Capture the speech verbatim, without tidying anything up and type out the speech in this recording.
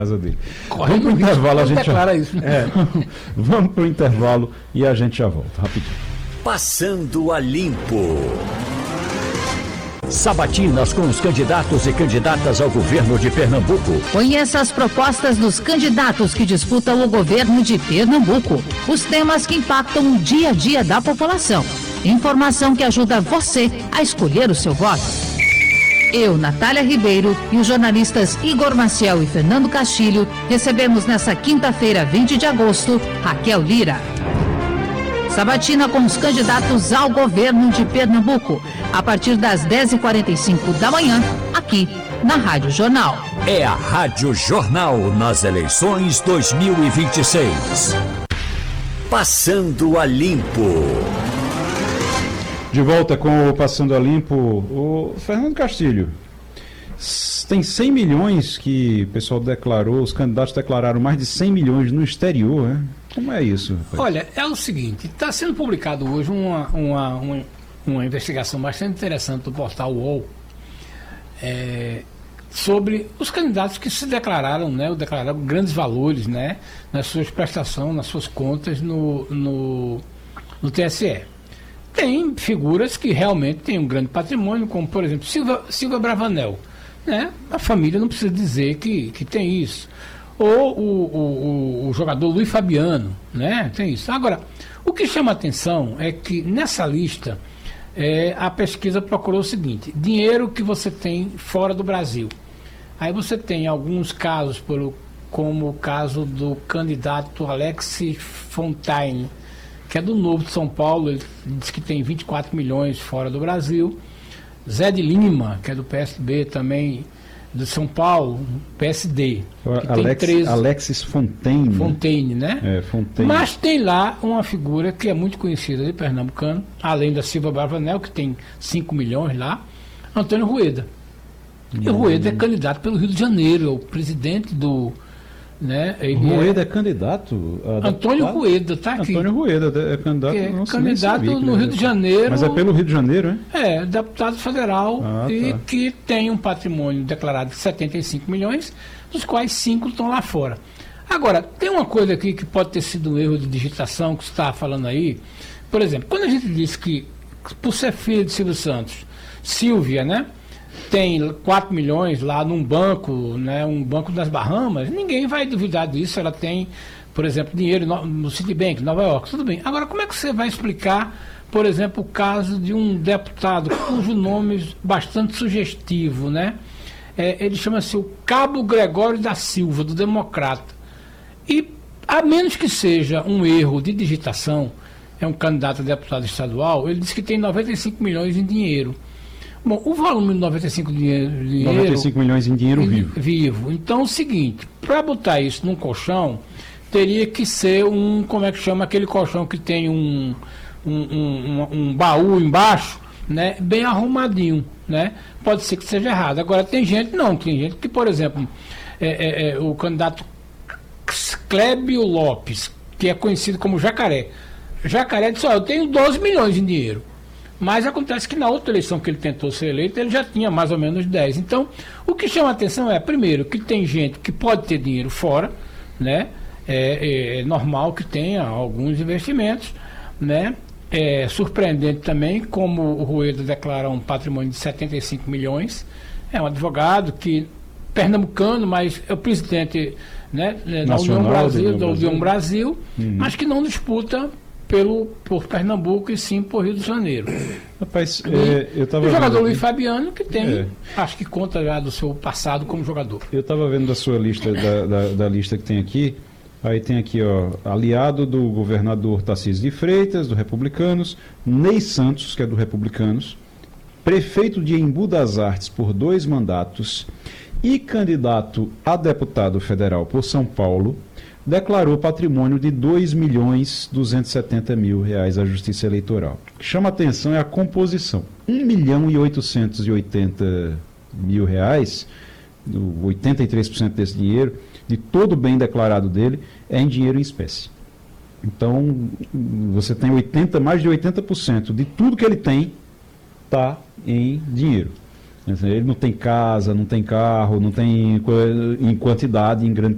casa dele. Vamos para o intervalo, a gente já... isso. É, vamos para o intervalo e a gente já volta, rapidinho. Passando a Limpo. Sabatinas com os candidatos e candidatas ao governo de Pernambuco. Conheça as propostas dos candidatos que disputam o governo de Pernambuco. Os temas que impactam o dia a dia da população. Informação que ajuda você a escolher o seu voto. Eu, Natália Ribeiro, e os jornalistas Igor Maciel e Fernando Castilho recebemos nesta quinta-feira, vinte de agosto, Raquel Lira. Sabatina com os candidatos ao governo de Pernambuco, a partir das dez e quarenta e cinco da manhã, aqui na Rádio Jornal. É a Rádio Jornal nas eleições dois mil e vinte e seis. Passando a Limpo. De volta com o Passando a Limpo, o Fernando Castilho. Tem cem milhões que o pessoal declarou, os candidatos declararam mais de cem milhões no exterior, né? Como é isso, rapaz? Olha, é o seguinte, está sendo publicado hoje uma, uma, uma, uma investigação bastante interessante do portal U O L é, sobre os candidatos que se declararam, né, declararam grandes valores, né, nas suas prestações, nas suas contas no, no, no T S E. Tem figuras que realmente têm um grande patrimônio, como, por exemplo, Silva, Silva Bravanel. Né? A família não precisa dizer que, que tem isso. Ou o, o, o jogador Luiz Fabiano, né? Tem isso. Agora, o que chama a atenção é que nessa lista é, a pesquisa procurou o seguinte: dinheiro que você tem fora do Brasil. Aí você tem alguns casos, por, como o caso do candidato Alex Fontaine, que é do Novo de São Paulo, ele diz que tem vinte e quatro milhões fora do Brasil. Zé de Lima, que é do P S B também, de São Paulo, P S D. Que Alex, tem treze... Alexis Fontaine. Fontaine, né? É, Fontaine. Mas tem lá uma figura que é muito conhecida de pernambucano, além da Silva Bravanel, que tem cinco milhões lá, Antônio Rueda. E o Rueda é candidato pelo Rio de Janeiro, é o presidente do... Né? Ele Rueda é... é candidato? Antônio Rueda, tá aqui. Antônio Rueda é candidato, é nossa, candidato no Rio de Janeiro. Mas é pelo Rio de Janeiro, hein? É, deputado federal ah, e tá. que tem um patrimônio declarado de setenta e cinco milhões, dos quais cinco estão lá fora. Agora, tem uma coisa aqui que pode ter sido um erro de digitação que você estava falando aí. Por exemplo, quando a gente diz que, por ser filha de Silvio Santos, Silvia, né? Tem quatro milhões lá num banco, né, um banco das Bahamas, ninguém vai duvidar disso. Ela tem, por exemplo, dinheiro no, no Citibank, Nova York, tudo bem. Agora, como é que você vai explicar, por exemplo, o caso de um deputado cujo nome é bastante sugestivo, né? É, ele chama-se o Cabo Gregório da Silva, do Democrata. E, a menos que seja um erro de digitação, é um candidato a deputado estadual, ele diz que tem noventa e cinco milhões em dinheiro. Bom, o volume de noventa e cinco dinheiro, dinheiro, noventa e cinco milhões em dinheiro vivo. Vivo. Então, é o seguinte, para botar isso num colchão, teria que ser um, como é que chama, aquele colchão que tem um, um, um, um, um baú embaixo, né, bem arrumadinho, né? Pode ser que seja errado. Agora, tem gente, não, tem gente que, por exemplo, é, é, é, o candidato Clébio Lopes, que é conhecido como Jacaré. Jacaré disse, ó, eu tenho doze milhões em dinheiro. Mas acontece que na outra eleição que ele tentou ser eleito, ele já tinha mais ou menos dez. Então, o que chama a atenção é, primeiro, que tem gente que pode ter dinheiro fora, né? É, é, é normal que tenha alguns investimentos, né? É surpreendente também como o Rueda declara um patrimônio de setenta e cinco milhões. É um advogado que, pernambucano, mas é o presidente, né, da União Brasil, da União Brasil, uhum. mas que não disputa Pelo, por Pernambuco e sim por Rio de Janeiro. Rapaz, e, é, eu tava o jogador vendo... Luiz Fabiano, que tem, é. acho que conta já do seu passado como jogador. Eu estava vendo da sua lista, da, da, da lista que tem aqui, aí tem aqui, ó, aliado do governador Tarcísio de Freitas, do Republicanos, Ney Santos, que é do Republicanos, prefeito de Embu das Artes por dois mandatos e candidato a deputado federal por São Paulo, declarou patrimônio de dois milhões duzentos e setenta mil reais à Justiça Eleitoral. O que chama atenção é a composição. um milhão e oitocentos e oitenta mil reais, oitenta e três por cento desse dinheiro, de todo o bem declarado dele, é em dinheiro em espécie. Então, você tem oitenta, mais de oitenta por cento de tudo que ele tem está em dinheiro. Ele não tem casa, não tem carro, não tem em quantidade, em grande